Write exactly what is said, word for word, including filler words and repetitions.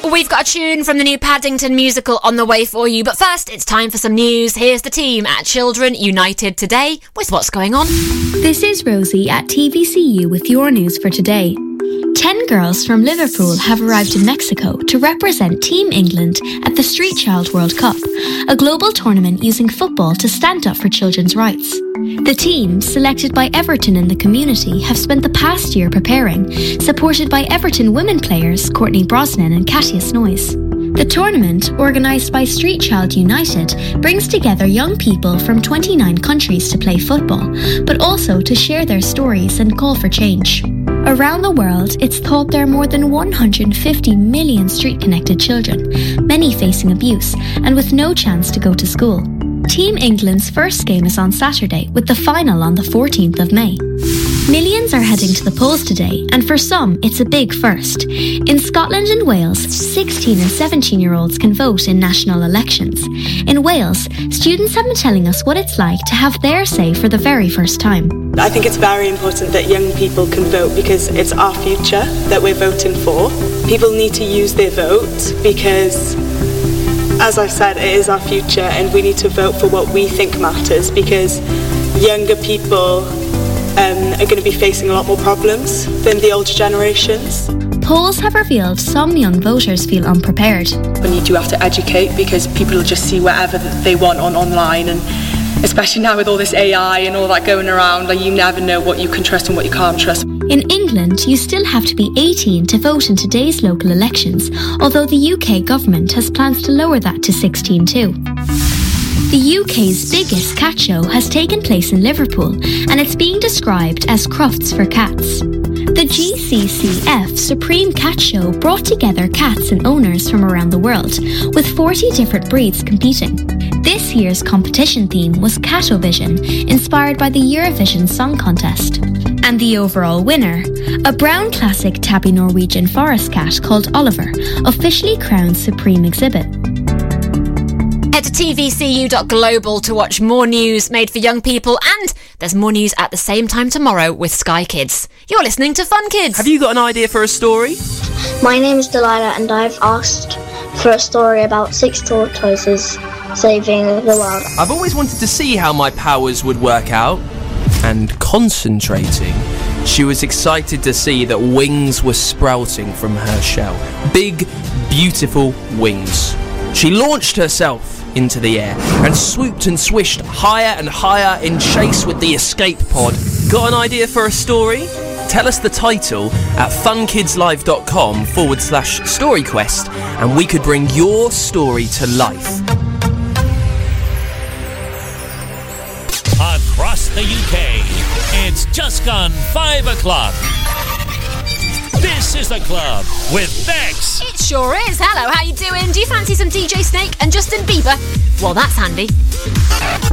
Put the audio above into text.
We've got a tune from the new Paddington musical on the way for you, but first it's time for some news. Here's the team at Children United Today with what's going on. This is Rosie at T V C U with your news for today. Ten girls from Liverpool have arrived in Mexico to represent Team England at the Street Child World Cup, a global tournament using football to stand up for children's rights. The team, selected by Everton in the community, have spent the past year preparing, supported by Everton women players Courtney Brosnan and Katia Snoys. The tournament, organised by Street Child United, brings together young people from twenty-nine countries to play football, but also to share their stories and call for change. Around the world, it's thought there are more than one hundred fifty million street-connected children, many facing abuse and with no chance to go to school. Team England's first game is on Saturday, with the final on the fourteenth of May. Millions are heading to the polls today, and for some, it's a big first. In Scotland and Wales, sixteen and seventeen-year-olds can vote in national elections. In Wales, students have been telling us what it's like to have their say for the very first time. I think it's very important that young people can vote because it's our future that we're voting for. People need to use their vote because, as I've said, it is our future and we need to vote for what we think matters because younger people um, are going to be facing a lot more problems than the older generations. Polls have revealed some young voters feel unprepared. We need to have to educate because people will just see whatever they want on online, and especially now with all this A I and all that going around, like you never know what you can trust and what you can't trust. In England, you still have to be eighteen to vote in today's local elections, although the U K government has plans to lower that to sixteen too. The U K's biggest cat show has taken place in Liverpool, and it's being described as Crufts for Cats. The G C C F Supreme Cat Show brought together cats and owners from around the world, with forty different breeds competing. This year's competition theme was Catovision, inspired by the Eurovision Song Contest. And the overall winner, a brown classic tabby Norwegian forest cat called Oliver, officially crowned Supreme Exhibit. Head to T V C U dot global to watch more news made for young people, and there's more news at the same time tomorrow with Sky Kids. You're listening to Fun Kids. Have you got an idea for a story? My name is Delilah and I've asked for a story about six tortoises saving the world. I've always wanted to see how my powers would work out. And concentrating, she was excited to see that wings were sprouting from her shell. Big, beautiful wings. She launched herself into the air and swooped and swished higher and higher in chase with the escape pod. Got an idea for a story? Tell us the title at funkidslive.com forward slash storyquest and we could bring your story to life. Across the U K, it's just gone five o'clock. This is The Club with Bex. It sure is. Hello, how you doing? Do you fancy some D J Snake and Justin Bieber? Well, that's handy.